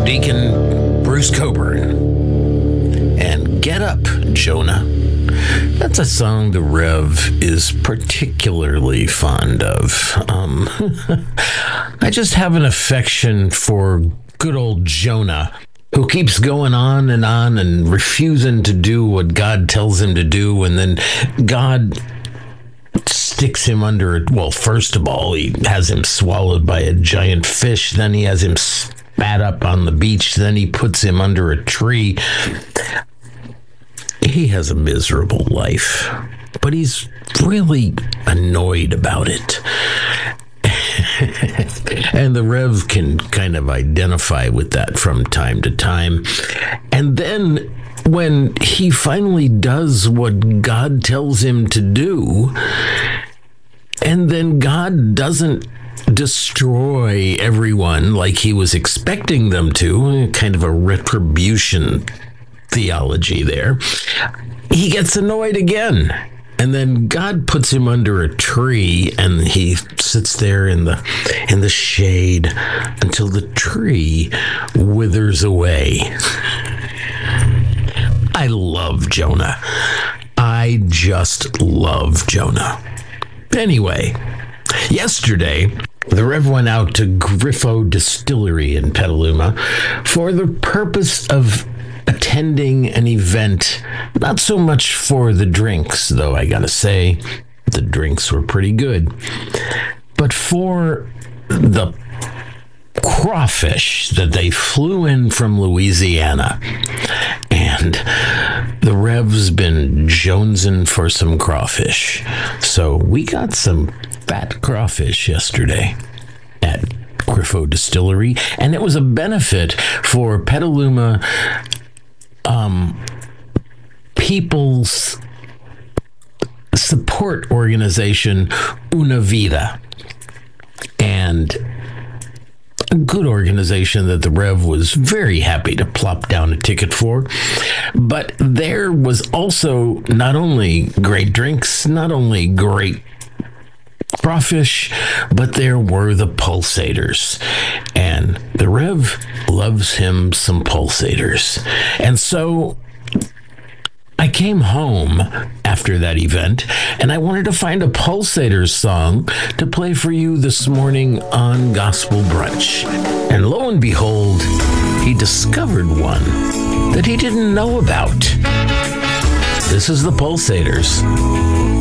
Deacon Bruce Coburn. And Get Up, Jonah. That's a song the Rev is particularly fond of. I just have an affection for good old Jonah, who keeps going on and refusing to do what God tells him to do, and then God sticks him under it. Well, first of all, he has him swallowed by a giant fish, then he has him spat up on the beach, then he puts him under a tree. He has a miserable life, but he's really annoyed about it. And the Rev can kind of identify with that from time to time. And then when he finally does what God tells him to do, and then God doesn't destroy everyone like he was expecting them to, kind of a retribution theology there, he gets annoyed again. And then God puts him under a tree, and he sits there in the shade until the tree withers away. I love Jonah. I just love Jonah. Anyway, yesterday, the Rev went out to Griffo Distillery in Petaluma for the purpose of attending an event, not so much for the drinks, though I gotta say, the drinks were pretty good, but for the crawfish that they flew in from Louisiana. And the Rev's been jonesing for some crawfish. So we got some fat crawfish yesterday at Griffo Distillery, and it was a benefit for Petaluma People's Support Organization, Una Vida. And a good organization that the Rev was very happy to plop down a ticket for. But there was also not only great drinks, not only great crawfish, but there were the pulsators. And the Rev loves him some pulsators. And so I came home after that event, and I wanted to find a Pulsators song to play for you this morning on Gospel Brunch. And lo and behold, he discovered one that he didn't know about. This is the Pulsators.